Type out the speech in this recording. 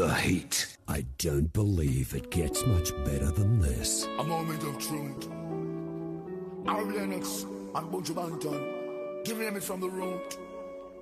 the heat. I don't believe it gets much better than this. A moment of truth. Ari Lennox and Buju Banton giving it from the root.